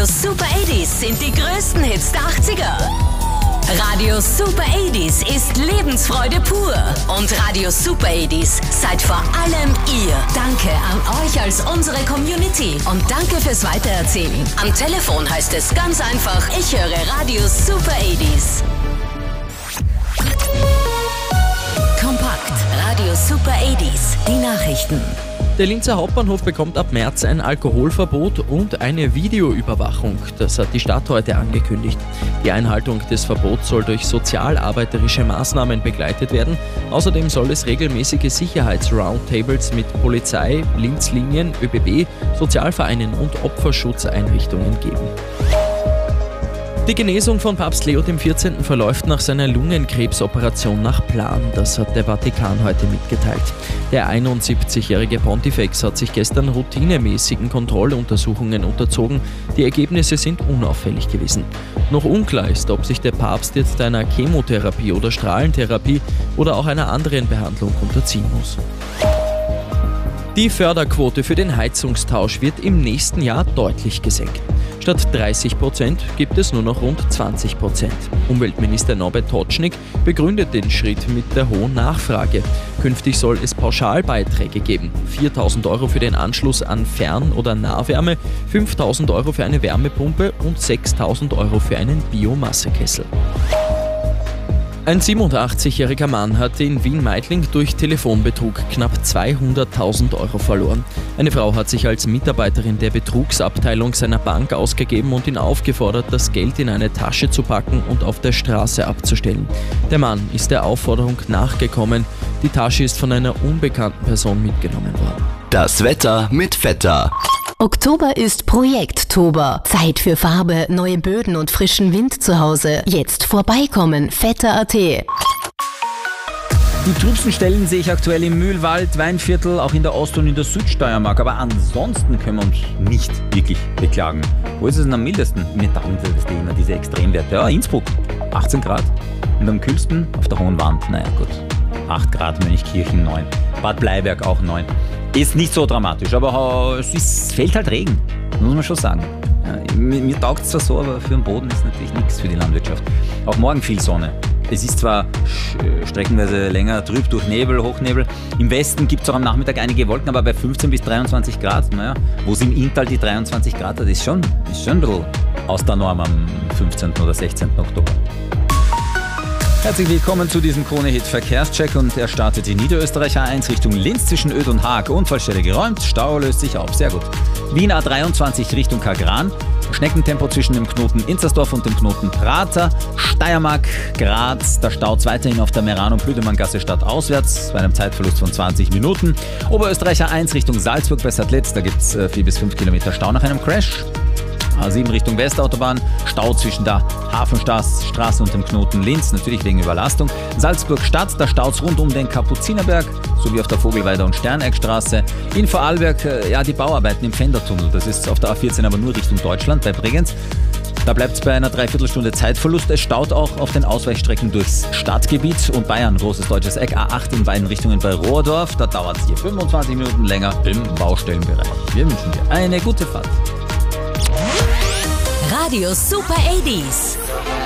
Super 80s sind die größten Hits der 80er. Radio Super 80s ist Lebensfreude pur. Und Radio Super 80s seid vor allem ihr. Danke an euch als unsere Community. Und danke fürs Weitererzählen. Am Telefon heißt es ganz einfach, ich höre Radio Super 80s. Kompakt. Radio Super 80s. Die Nachrichten. Der Linzer Hauptbahnhof bekommt ab März ein Alkoholverbot und eine Videoüberwachung. Das hat die Stadt heute angekündigt. Die Einhaltung des Verbots soll durch sozialarbeiterische Maßnahmen begleitet werden. Außerdem soll es regelmäßige Sicherheits-Roundtables mit Polizei, Linz-Linien, ÖBB, Sozialvereinen und Opferschutzeinrichtungen geben. Die Genesung von Papst Leo XIV. Verläuft nach seiner Lungenkrebsoperation nach Plan. Das hat der Vatikan heute mitgeteilt. Der 71-jährige Pontifex hat sich gestern routinemäßigen Kontrolluntersuchungen unterzogen. Die Ergebnisse sind unauffällig gewesen. Noch unklar ist, ob sich der Papst jetzt einer Chemotherapie oder Strahlentherapie oder auch einer anderen Behandlung unterziehen muss. Die Förderquote für den Heizungstausch wird im nächsten Jahr deutlich gesenkt. Statt 30% gibt es nur noch rund 20%. Umweltminister Norbert Totschnig begründet den Schritt mit der hohen Nachfrage. Künftig soll es Pauschalbeiträge geben. 4.000 € für den Anschluss an Fern- oder Nahwärme, 5.000 € für eine Wärmepumpe und 6.000 € für einen Biomassekessel. Ein 87-jähriger Mann hatte in Wien-Meidling durch Telefonbetrug knapp 200.000 € verloren. Eine Frau hat sich als Mitarbeiterin der Betrugsabteilung seiner Bank ausgegeben und ihn aufgefordert, das Geld in eine Tasche zu packen und auf der Straße abzustellen. Der Mann ist der Aufforderung nachgekommen. Die Tasche ist von einer unbekannten Person mitgenommen worden. Das Wetter mit Vetter. Oktober ist Projekttober. Zeit für Farbe, neue Böden und frischen Wind zu Hause. Jetzt vorbeikommen, Vetter.at. Die trübsten Stellen sehe ich aktuell im Mühlwald, Weinviertel, auch in der Ost- und in der Südsteiermark. Aber ansonsten können wir uns nicht wirklich beklagen. Wo ist es denn am mildesten? Mir taugen immer diese Extremwerte. Ja, Innsbruck, 18 Grad. Und am kühlsten auf der Hohen Wand, naja gut, 8 Grad, Mönchkirchen 9. Bad Bleiberg auch 9. Ist nicht so dramatisch, aber es fällt halt Regen, muss man schon sagen. Ja, mir taugt es zwar so, aber für den Boden ist natürlich nichts für die Landwirtschaft. Auch morgen viel Sonne. Es ist zwar streckenweise länger trüb durch Nebel, Hochnebel. Im Westen gibt es auch am Nachmittag einige Wolken, aber bei 15 bis 23 Grad, naja, wo es im Inntal die 23 Grad hat, ist schon ein bisschen aus der Norm am 15. oder 16. Oktober. Herzlich willkommen zu diesem Krone-Hit Verkehrscheck und er startet in Niederösterreich A1 Richtung Linz zwischen Oed und Haag. Unfallstelle geräumt, Stau löst sich auf, sehr gut. Wien A23 Richtung Kagran, Schneckentempo zwischen dem Knoten Inzersdorf und dem Knoten Prater. Steiermark, Graz, der Stau weiterhin auf der Meran- und Blüdemanngasse stadtauswärts bei einem Zeitverlust von 20 Minuten. Oberösterreich A1 Richtung Salzburg bei Sadletz, da gibt es 4 bis 5 Kilometer Stau nach einem Crash. A7 Richtung Westautobahn, Stau zwischen der Hafenstraße und dem Knoten Linz, natürlich wegen Überlastung. Salzburg Stadt, da staut's rund um den Kapuzinerberg, sowie auf der Vogelweider- und Sterneckstraße. In Vorarlberg, die Bauarbeiten im Fendertunnel, das ist auf der A14 aber nur Richtung Deutschland, bei Bregenz. Da bleibt es bei einer Dreiviertelstunde Zeitverlust. Es staut auch auf den Ausweichstrecken durchs Stadtgebiet und Bayern, großes deutsches Eck, A8 in beiden Richtungen bei Rohrdorf. Da dauert es hier 25 Minuten länger im Baustellenbereich. Wir wünschen dir eine gute Fahrt. Radio Super 80s.